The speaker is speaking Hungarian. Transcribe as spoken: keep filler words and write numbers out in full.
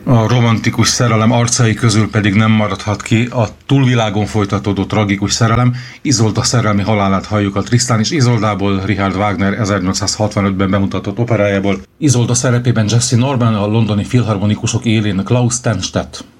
A romantikus szerelem arcai közül pedig nem maradhat ki a túlvilágon folytatódó tragikus szerelem. Izolda szerelmi halálát halljuk a Tristan és Izoldából, Richard Wagner ezernyolcszázhatvanötben bemutatott operájából. Izolda szerepében Jesse Norman, a londoni filharmonikusok élén Klaus Tennstedt.